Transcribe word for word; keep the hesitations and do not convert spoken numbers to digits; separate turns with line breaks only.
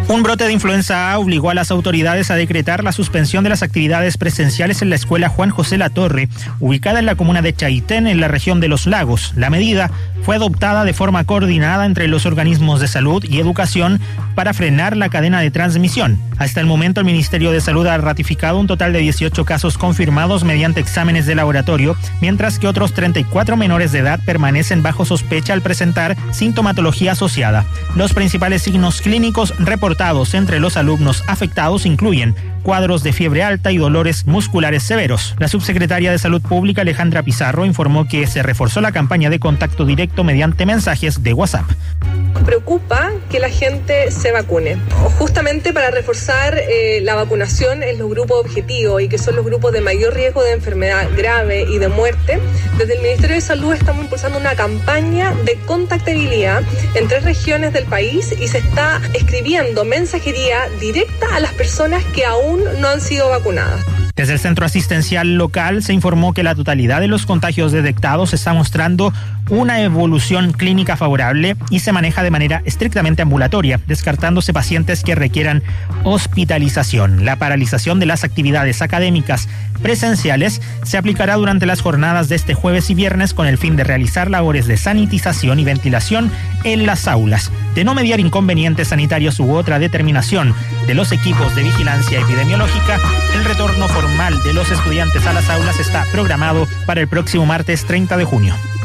Un brote de influenza A obligó a las autoridades a decretar la suspensión de las actividades presenciales en la escuela Juan José Latorre, ubicada en la comuna de Chaitén, en la región de Los Lagos. La medida fue adoptada de forma coordinada entre los organismos de salud y educación para frenar la cadena de transmisión. Hasta el momento, el Ministerio de Salud ha ratificado un total de dieciocho casos confirmados mediante exámenes de laboratorio, mientras que otros treinta y cuatro menores de edad permanecen bajo sospecha al presentar sintomatología asociada. Los principales signos clínicos reportados entre los alumnos afectados incluyen cuadros de fiebre alta y dolores musculares severos. La subsecretaria de Salud Pública, Alejandra Pizarro, informó que se reforzó la campaña de contacto directo mediante mensajes de WhatsApp.
Preocupa que la gente se vacune, justamente para reforzar eh, la vacunación en los grupos objetivos y que son los grupos de mayor riesgo de enfermedad grave y de muerte. Desde el Ministerio de Salud estamos impulsando una campaña de contactabilidad en tres regiones del país y se está escribiendo mensajería directa a las personas que aún no han sido vacunadas.
Desde el centro asistencial local se informó que la totalidad de los contagios detectados está mostrando una evolución clínica favorable y se maneja de manera estrictamente ambulatoria, descartándose pacientes que requieran hospitalización. La paralización de las actividades académicas presenciales se aplicará durante las jornadas de este jueves y viernes con el fin de realizar labores de sanitización y ventilación en las aulas. De no mediar inconvenientes sanitarios u otra determinación de los equipos de vigilancia epidemiológica, el retorno formal de los estudiantes a las aulas está programado para el próximo martes treinta de junio.